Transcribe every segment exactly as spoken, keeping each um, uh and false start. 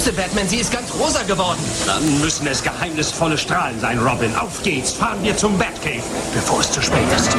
Mütze, Batman. Sie ist ganz rosa geworden. Dann müssen es geheimnisvolle Strahlen sein, Robin. Auf geht's. Fahren wir zum Batcave, bevor es zu spät ist.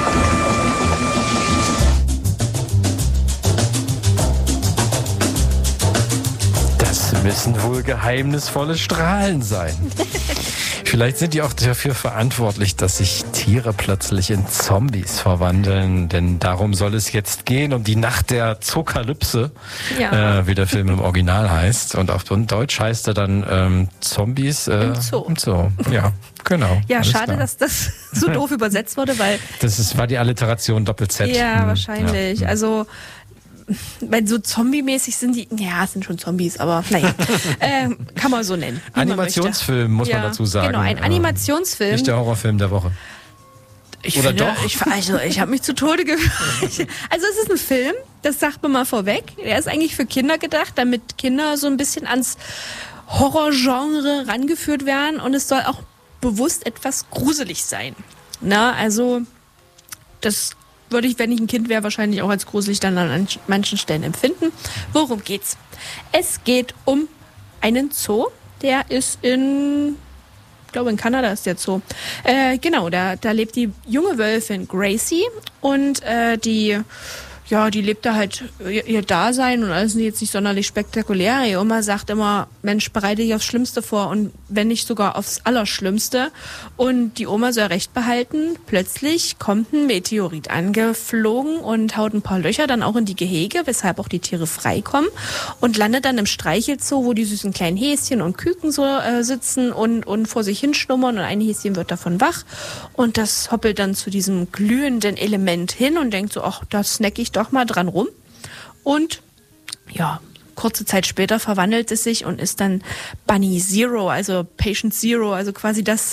Das müssen wohl geheimnisvolle Strahlen sein. Vielleicht sind die auch dafür verantwortlich, dass sich Tiere plötzlich in Zombies verwandeln. Denn darum soll es jetzt gehen, um die Nacht der Zokalypse, ja. äh, wie der Film im Original heißt. Und auf Deutsch heißt er dann ähm, Zombies äh, im Zoo. Im Zoo. Ja, genau. Ja, schade, klar. dass das so doof übersetzt wurde, weil... Das ist, war die Alliteration Doppel-Z. Ja, hm. wahrscheinlich. Ja. Also... Weil so zombie-mäßig sind die, ja, es sind schon Zombies, aber naja, äh, kann man so nennen. Animationsfilm, muss ja, man dazu sagen. Genau, ein Animationsfilm. Nicht der Horrorfilm der Woche. Ich Oder finde, doch? Ich, also ich habe mich zu Tode gefühlt. Also es ist ein Film, das sagt man mal vorweg. Der ist eigentlich für Kinder gedacht, damit Kinder so ein bisschen ans Horrorgenre rangeführt werden. Und es soll auch bewusst etwas gruselig sein. Na, also das würde ich, wenn ich ein Kind wäre, wahrscheinlich auch als gruselig dann an manchen Stellen empfinden. Worum geht's? Es geht um einen Zoo, der ist in, ich glaube in Kanada ist der Zoo. Äh, genau, da, da lebt die junge Wölfin Gracie und äh, die, ja, die lebt da halt ihr, ihr Dasein und alles ist jetzt nicht sonderlich spektakulär. Ihre Oma sagt immer, Mensch, bereite dich aufs Schlimmste vor und wenn nicht sogar aufs Allerschlimmste. Und die Oma soll recht behalten. Plötzlich kommt ein Meteorit angeflogen und haut ein paar Löcher dann auch in die Gehege, weshalb auch die Tiere freikommen und landet dann im Streichelzoo, wo die süßen kleinen Häschen und Küken so äh, sitzen und, und vor sich hinschlummern und ein Häschen wird davon wach und das hoppelt dann zu diesem glühenden Element hin und denkt so, ach, da snack ich doch mal dran rum. Und ja, kurze Zeit später verwandelt es sich und ist dann Bunny Zero, also Patient Zero, also quasi das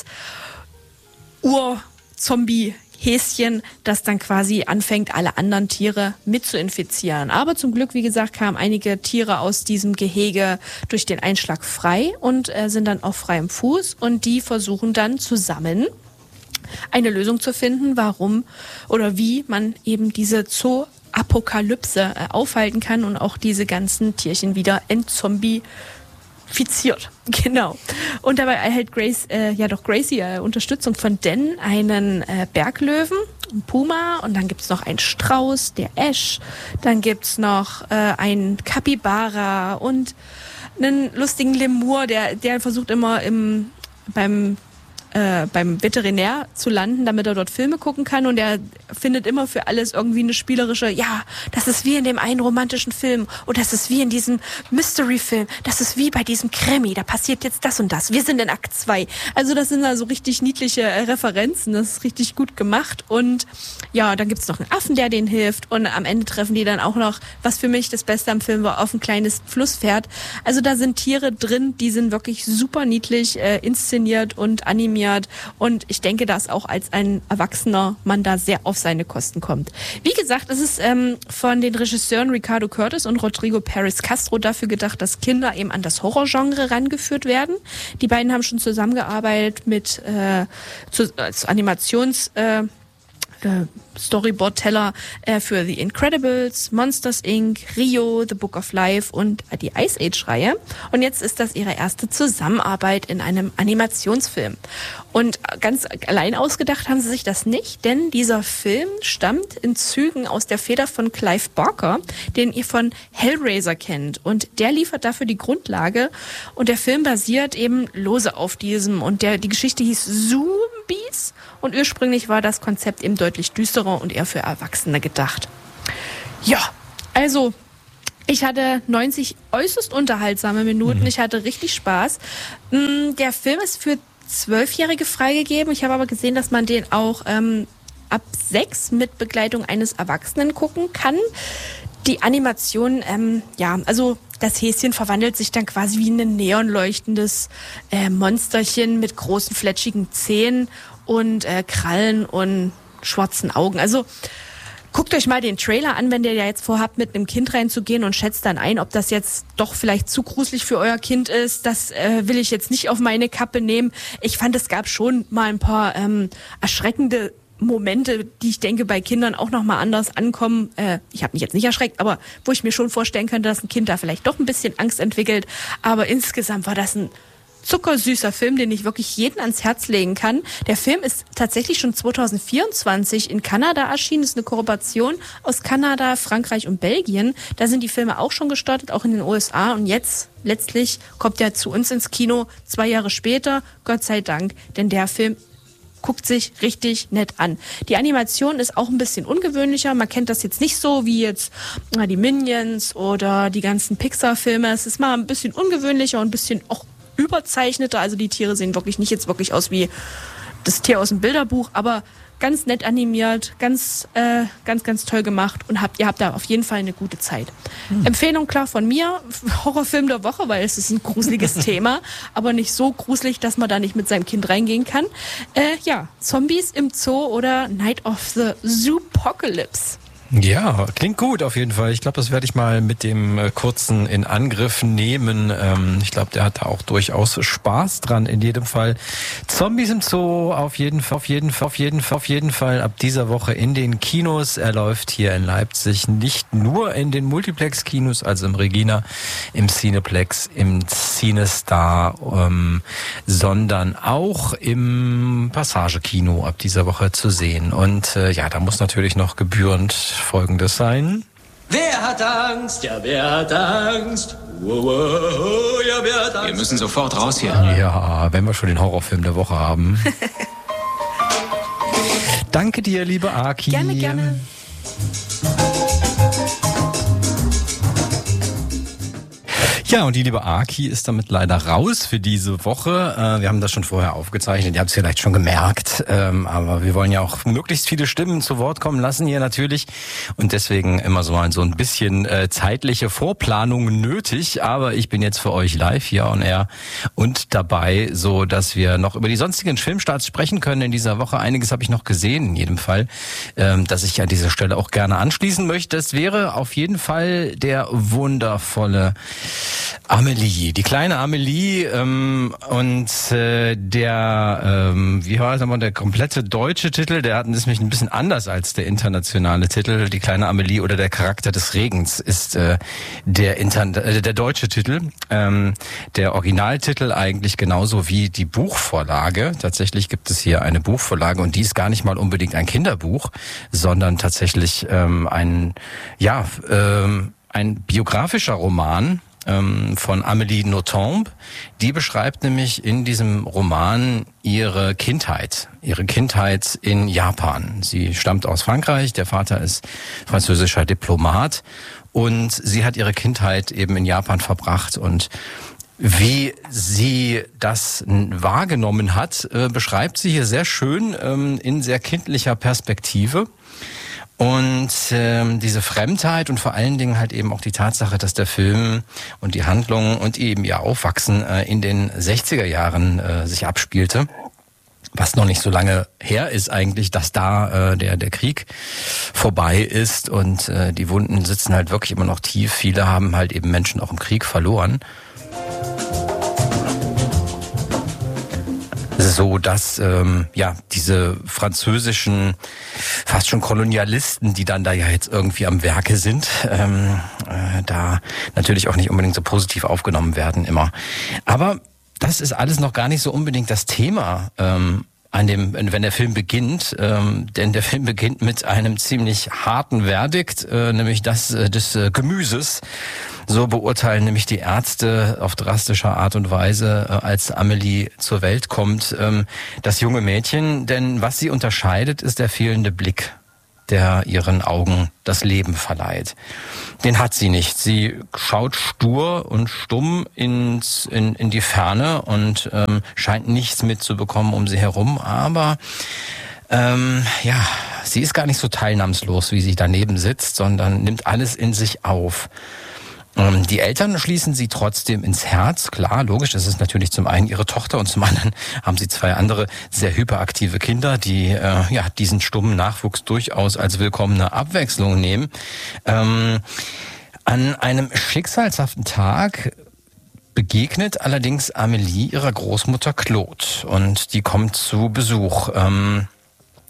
Ur-Zombie-Häschen, das dann quasi anfängt, alle anderen Tiere mit zu infizieren. Aber zum Glück, wie gesagt, kamen einige Tiere aus diesem Gehege durch den Einschlag frei und äh, sind dann auf freiem Fuß und die versuchen dann zusammen eine Lösung zu finden, warum oder wie man eben diese Zoo Apokalypse äh, aufhalten kann und auch diese ganzen Tierchen wieder entzombifiziert. Genau. Und dabei erhält Grace, äh, ja doch Gracie äh, Unterstützung von Dan, einen äh, Berglöwen, einen Puma und dann gibt's noch einen Strauß, der Ash, dann gibt's noch äh, einen Capybara und einen lustigen Lemur, der, der versucht immer im, beim Äh, beim Veterinär zu landen, damit er dort Filme gucken kann und er findet immer für alles irgendwie eine spielerische, ja, das ist wie in dem einen romantischen Film oder das ist wie in diesem Mystery-Film, das ist wie bei diesem Krimi, da passiert jetzt das und das, wir sind in Akt zwei. Also das sind also richtig niedliche äh, Referenzen, das ist richtig gut gemacht und ja, dann gibt's noch einen Affen, der denen hilft und am Ende treffen die dann auch noch, was für mich das Beste am Film war, auf ein kleines Flusspferd. Also da sind Tiere drin, die sind wirklich super niedlich äh, inszeniert und animiert. Und ich denke, dass auch als ein Erwachsener man da sehr auf seine Kosten kommt. Wie gesagt, es ist ähm, von den Regisseuren Ricardo Curtis und Rodrigo Perez Castro dafür gedacht, dass Kinder eben an das Horrorgenre rangeführt werden. Die beiden haben schon zusammengearbeitet mit äh, zu, als Animations äh, äh, Storyboard-Teller äh, für The Incredibles, Monsters Incorporated, Rio, The Book of Life und äh, die Ice Age-Reihe. Und jetzt ist das ihre erste Zusammenarbeit in einem Animationsfilm. Und ganz allein ausgedacht haben sie sich das nicht, denn dieser Film stammt in Zügen aus der Feder von Clive Barker, den ihr von Hellraiser kennt. Und der liefert dafür die Grundlage. Und der Film basiert eben lose auf diesem. Und der, die Geschichte hieß Zombies. Und ursprünglich war das Konzept eben deutlich düsterer und eher für Erwachsene gedacht. Ja, also ich hatte neunzig äußerst unterhaltsame Minuten. Mhm. Ich hatte richtig Spaß. Der Film ist für Zwölfjährige freigegeben. Ich habe aber gesehen, dass man den auch ähm, ab sechs mit Begleitung eines Erwachsenen gucken kann. Die Animation, ähm, ja, also das Häschen verwandelt sich dann quasi wie ein neonleuchtendes äh, Monsterchen mit großen, fletschigen Zähnen und äh, Krallen und schwarzen Augen. Also guckt euch mal den Trailer an, wenn ihr ja jetzt vorhabt, mit einem Kind reinzugehen und schätzt dann ein, ob das jetzt doch vielleicht zu gruselig für euer Kind ist. Das äh, will ich jetzt nicht auf meine Kappe nehmen. Ich fand, es gab schon mal ein paar ähm, erschreckende Momente, die ich denke, bei Kindern auch nochmal anders ankommen. Äh, ich habe mich jetzt nicht erschreckt, aber wo ich mir schon vorstellen könnte, dass ein Kind da vielleicht doch ein bisschen Angst entwickelt. Aber insgesamt war das ein zuckersüßer Film, den ich wirklich jedem ans Herz legen kann. Der Film ist tatsächlich schon zwanzig vierundzwanzig in Kanada erschienen. Das ist eine Kooperation aus Kanada, Frankreich und Belgien. Da sind die Filme auch schon gestartet, auch in den U S A. Und jetzt letztlich kommt er zu uns ins Kino zwei Jahre später. Gott sei Dank, denn der Film guckt sich richtig nett an. Die Animation ist auch ein bisschen ungewöhnlicher. Man kennt das jetzt nicht so wie jetzt na, die Minions oder die ganzen Pixar-Filme. Es ist mal ein bisschen ungewöhnlicher und ein bisschen auch überzeichneter. Also die Tiere sehen wirklich nicht jetzt wirklich aus wie das Tier aus dem Bilderbuch, aber ganz nett animiert, ganz, äh, ganz, ganz toll gemacht und habt, ihr habt da auf jeden Fall eine gute Zeit. Hm. Empfehlung klar von mir, Horrorfilm der Woche, weil es ist ein gruseliges Thema, aber nicht so gruselig, dass man da nicht mit seinem Kind reingehen kann. Äh, ja, Zombies im Zoo oder Night of the Zoopocalypse. Ja, klingt gut auf jeden Fall. Ich glaube, das werde ich mal mit dem äh, kurzen in Angriff nehmen. Ähm, ich glaube, der hat da auch durchaus Spaß dran in jedem Fall. Zombies im Zoo auf jeden Fall, auf jeden Fall, auf jeden Fall, auf jeden Fall ab dieser Woche in den Kinos. Er läuft hier in Leipzig nicht nur in den Multiplex-Kinos, also im Regina, im Cineplex, im Cinestar, ähm, sondern auch im Passage-Kino ab dieser Woche zu sehen. Und äh, ja, da muss natürlich noch gebührend Folgendes sein. Wer hat Angst? Ja, wer hat Angst? Wow, wow, ja, wer hat Angst? Wir müssen sofort raus hier. Ja, wenn wir schon den Horrorfilm der Woche haben. Danke dir, liebe Aki. Gerne, gerne. Ja, und die liebe Aki ist damit leider raus für diese Woche. Äh, wir haben das schon vorher aufgezeichnet, ihr habt es vielleicht schon gemerkt. Ähm, aber wir wollen ja auch möglichst viele Stimmen zu Wort kommen lassen hier natürlich. Und deswegen immer so ein, so ein bisschen äh, zeitliche Vorplanung nötig. Aber ich bin jetzt für euch live hier on air und dabei, so dass wir noch über die sonstigen Filmstarts sprechen können in dieser Woche. Einiges habe ich noch gesehen in jedem Fall, ähm, dass ich an dieser Stelle auch gerne anschließen möchte. Es wäre auf jeden Fall der wundervolle Amelie, die kleine Amelie ähm, und äh, der, ähm, wie war das nochmal, der komplette deutsche Titel, der hat ist nämlich ein bisschen anders als der internationale Titel. Die kleine Amelie oder der Charakter des Regens ist äh, der, Inter äh, der deutsche Titel. Ähm, der Originaltitel eigentlich genauso wie die Buchvorlage. Tatsächlich gibt es hier eine Buchvorlage und die ist gar nicht mal unbedingt ein Kinderbuch, sondern tatsächlich ähm, ein, ja, ähm, ein biografischer Roman von Amélie Nothomb. Die beschreibt nämlich in diesem Roman ihre Kindheit, ihre Kindheit in Japan. Sie stammt aus Frankreich, der Vater ist französischer Diplomat und sie hat ihre Kindheit eben in Japan verbracht und wie sie das wahrgenommen hat, beschreibt sie hier sehr schön in sehr kindlicher Perspektive. Und ähm, diese Fremdheit und vor allen Dingen halt eben auch die Tatsache, dass der Film und die Handlung und eben ihr Aufwachsen äh, in den sechziger Jahren äh, sich abspielte, was noch nicht so lange her ist eigentlich, dass da äh, der der Krieg vorbei ist und äh, die Wunden sitzen halt wirklich immer noch tief. Viele haben halt eben Menschen auch im Krieg verloren. So dass ähm, ja diese französischen fast schon Kolonialisten, die dann da ja jetzt irgendwie am Werke sind, ähm, äh, da natürlich auch nicht unbedingt so positiv aufgenommen werden immer. Aber das ist alles noch gar nicht so unbedingt das Thema, ähm, an dem, wenn der Film beginnt, ähm, denn der Film beginnt mit einem ziemlich harten Verdikt, äh, nämlich das äh, des äh, Gemüses. So beurteilen nämlich die Ärzte auf drastische Art und Weise, äh, als Amelie zur Welt kommt, ähm, das junge Mädchen. Denn was sie unterscheidet, ist der fehlende Blick, der ihren Augen das Leben verleiht. Den hat sie nicht. Sie schaut stur und stumm ins, in, in die Ferne und ähm, scheint nichts mitzubekommen um sie herum. Aber ähm, ja, sie ist gar nicht so teilnahmslos, wie sie daneben sitzt, sondern nimmt alles in sich auf. Die Eltern schließen sie trotzdem ins Herz, klar, logisch, das ist natürlich zum einen ihre Tochter und zum anderen haben sie zwei andere sehr hyperaktive Kinder, die äh, ja diesen stummen Nachwuchs durchaus als willkommene Abwechslung nehmen. Ähm, an einem schicksalshaften Tag begegnet allerdings Amelie ihrer Großmutter Claude und die kommt zu Besuch. Ähm,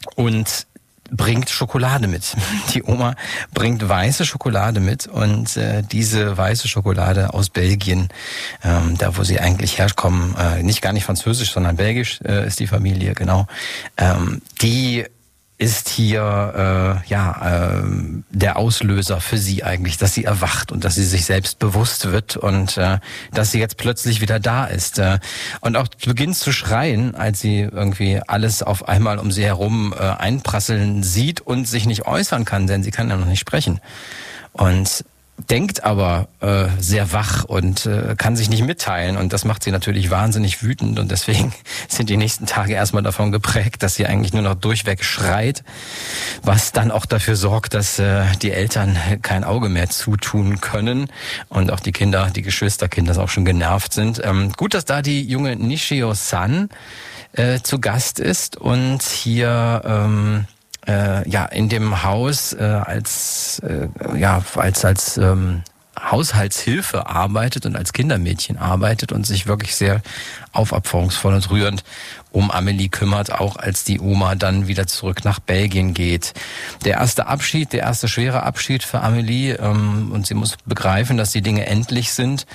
und bringt Schokolade mit. Die Oma bringt weiße Schokolade mit und äh, diese weiße Schokolade aus Belgien, ähm, da wo sie eigentlich herkommen, äh, nicht gar nicht französisch, sondern belgisch äh, ist die Familie, genau, ähm, die ist hier äh, ja äh, der Auslöser für sie eigentlich, dass sie erwacht und dass sie sich selbst bewusst wird und äh, dass sie jetzt plötzlich wieder da ist äh, und auch beginnt zu schreien, als sie irgendwie alles auf einmal um sie herum äh, einprasseln sieht und sich nicht äußern kann, denn sie kann ja noch nicht sprechen und denkt aber äh, sehr wach und äh, kann sich nicht mitteilen und das macht sie natürlich wahnsinnig wütend und deswegen sind die nächsten Tage erstmal davon geprägt, dass sie eigentlich nur noch durchweg schreit, was dann auch dafür sorgt, dass äh, die Eltern kein Auge mehr zutun können und auch die Kinder, die Geschwisterkinder auch schon genervt sind. Ähm, gut, dass da die junge Nishio-san äh, zu Gast ist und hier ähm, Äh, ja, in dem Haus äh, als äh, ja als als ähm, Haushaltshilfe arbeitet und als Kindermädchen arbeitet und sich wirklich sehr aufopferungsvoll und rührend um Amelie kümmert, auch als die Oma dann wieder zurück nach Belgien geht. Der erste Abschied, der erste schwere Abschied für Amelie ähm, und sie muss begreifen, dass die Dinge endlich sind.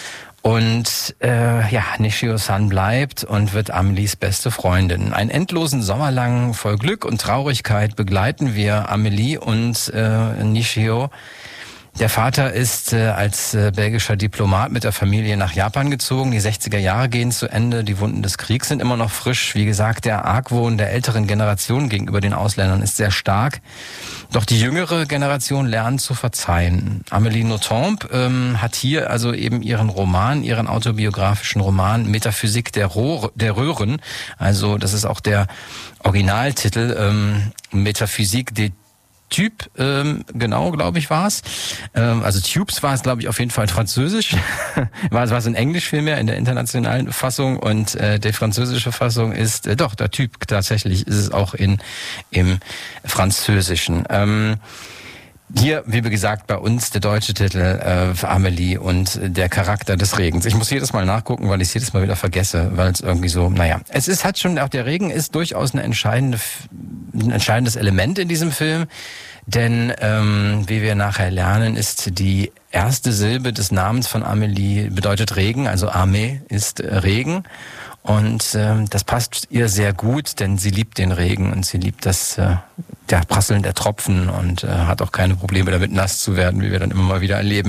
Und äh, ja, Nishio-san bleibt und wird Amelies beste Freundin. Einen endlosen Sommer lang voll Glück und Traurigkeit begleiten wir Amelie und äh, Nishio. Der Vater ist äh, als äh, belgischer Diplomat mit der Familie nach Japan gezogen. Die sechziger Jahre gehen zu Ende. Die Wunden des Kriegs sind immer noch frisch. Wie gesagt, der Argwohn der älteren Generation gegenüber den Ausländern ist sehr stark. Doch die jüngere Generation lernt zu verzeihen. Amélie Nothomb ähm, hat hier also eben ihren Roman, ihren autobiografischen Roman Metaphysik der, Rohr, der Röhren. Also das ist auch der Originaltitel, ähm, Metaphysik des Typ, ähm, genau, glaube ich, war es. Ähm, also Tubes war es, glaube ich, auf jeden Fall französisch. war es war es in Englisch vielmehr, in der internationalen Fassung. Und äh, die französische Fassung ist, äh, doch, der Typ tatsächlich ist es auch in im Französischen. Ähm, Hier, wie gesagt, bei uns der deutsche Titel äh, für Amelie und der Charakter des Regens. Ich muss jedes Mal nachgucken, weil ich es jedes Mal wieder vergesse, weil es irgendwie so, naja. Es ist, hat schon, auch der Regen ist durchaus eine entscheidende, ein entscheidendes Element in diesem Film, denn ähm, wie wir nachher lernen, ist die erste Silbe des Namens von Amelie bedeutet Regen, also Ame ist äh, Regen. Und ähm, das passt ihr sehr gut, denn sie liebt den Regen und sie liebt das äh, der Prasseln der Tropfen und äh, hat auch keine Probleme damit, nass zu werden, wie wir dann immer mal wieder erleben.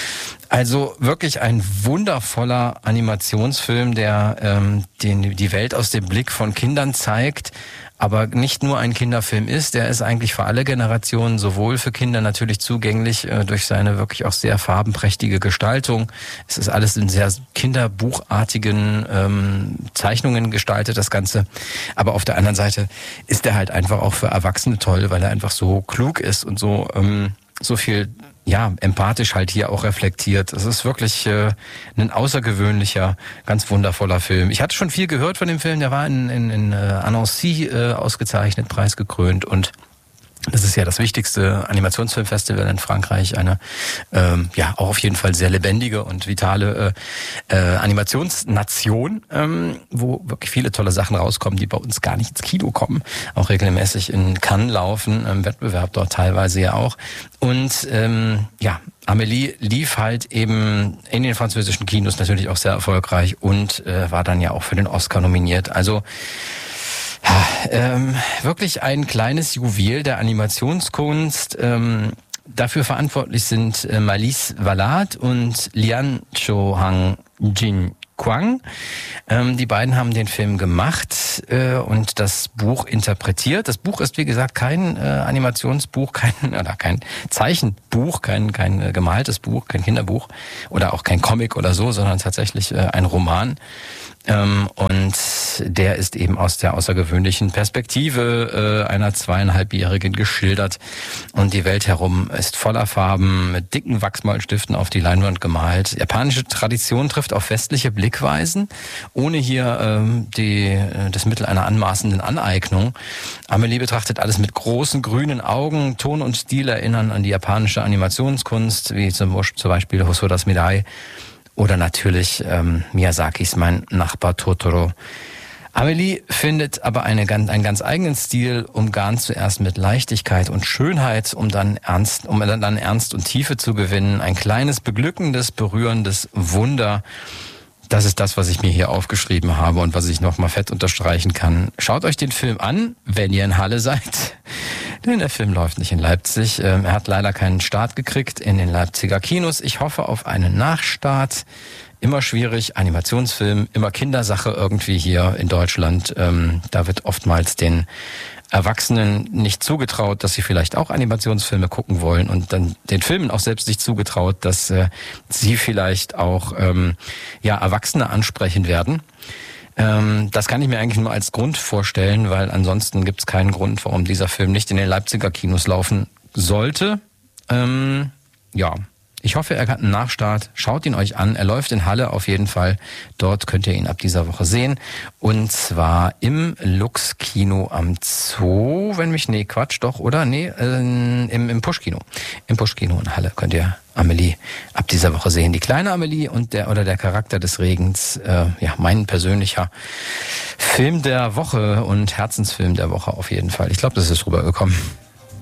Also wirklich ein wundervoller Animationsfilm, der ähm, den, die Welt aus dem Blick von Kindern zeigt, aber nicht nur ein Kinderfilm ist, der ist eigentlich für alle Generationen, sowohl für Kinder natürlich zugänglich äh, durch seine wirklich auch sehr farbenprächtige Gestaltung. Es ist alles in sehr kinderbuchartigen ähm, Zeichnungen gestaltet, das Ganze. Aber auf der anderen Seite ist er halt einfach auch für Erwachsene toll, weil er einfach so klug ist und so ähm, so viel ja empathisch halt hier auch reflektiert. Es ist wirklich äh, ein außergewöhnlicher, ganz wundervoller Film. Ich hatte schon viel gehört von dem Film, der war in, in, in äh, Annecy äh, ausgezeichnet, preisgekrönt und das ist ja das wichtigste Animationsfilmfestival in Frankreich, eine ähm, ja auch auf jeden Fall sehr lebendige und vitale äh, äh, Animationsnation, ähm, wo wirklich viele tolle Sachen rauskommen, die bei uns gar nicht ins Kino kommen, auch regelmäßig in Cannes laufen, im Wettbewerb dort teilweise ja auch. Und ähm, ja, Amélie lief halt eben in den französischen Kinos natürlich auch sehr erfolgreich und äh, war dann ja auch für den Oscar nominiert. Also Ja, ähm, wirklich ein kleines Juwel der Animationskunst. Ähm, dafür verantwortlich sind äh, Malice Valade und Lian Cho-hang Jin Kwang. Ähm, die beiden haben den Film gemacht äh, und das Buch interpretiert. Das Buch ist, wie gesagt, kein äh, Animationsbuch, kein oder kein Zeichenbuch, kein kein äh, gemaltes Buch, kein Kinderbuch oder auch kein Comic oder so, sondern tatsächlich äh, ein Roman. Ähm, und der ist eben aus der außergewöhnlichen Perspektive äh, einer zweieinhalbjährigen geschildert. Und die Welt herum ist voller Farben, mit dicken Wachsmalstiften auf die Leinwand gemalt. Japanische Tradition trifft auf westliche Blickweisen, ohne hier ähm, die, das Mittel einer anmaßenden Aneignung. Amelie betrachtet alles mit großen grünen Augen. Ton und Stil erinnern an die japanische Animationskunst, wie zum Beispiel Hosodas Mirai. Oder natürlich ähm, Miyazakis Mein Nachbar Totoro. Amelie findet aber eine, einen ganz eigenen Stil, umgarnt zuerst mit Leichtigkeit und Schönheit, um dann Ernst, um dann Ernst und Tiefe zu gewinnen. Ein kleines, beglückendes, berührendes Wunder. Das ist das, was ich mir hier aufgeschrieben habe und was ich nochmal fett unterstreichen kann. Schaut euch den Film an, wenn ihr in Halle seid. Denn der Film läuft nicht in Leipzig. Er hat leider keinen Start gekriegt in den Leipziger Kinos. Ich hoffe auf einen Nachstart. Immer schwierig, Animationsfilm, immer Kindersache irgendwie hier in Deutschland. Ähm, da wird oftmals den Erwachsenen nicht zugetraut, dass sie vielleicht auch Animationsfilme gucken wollen und dann den Filmen auch selbst nicht zugetraut, dass äh, sie vielleicht auch ähm, ja Erwachsene ansprechen werden. Ähm, das kann ich mir eigentlich nur als Grund vorstellen, weil ansonsten gibt es keinen Grund, warum dieser Film nicht in den Leipziger Kinos laufen sollte. Ähm, ja. Ich hoffe, er hat einen Nachstart. Schaut ihn euch an. Er läuft in Halle auf jeden Fall. Dort könnt ihr ihn ab dieser Woche sehen. Und zwar im Lux-Kino am Zoo. Wenn mich, nee, Quatsch, doch, oder? Nee, äh, im, im Push-Kino. Im Push-Kino in Halle könnt ihr Amelie ab dieser Woche sehen. Die kleine Amelie und der, oder der Charakter des Regens, äh, ja, mein persönlicher Film der Woche und Herzensfilm der Woche auf jeden Fall. Ich glaube, das ist rübergekommen.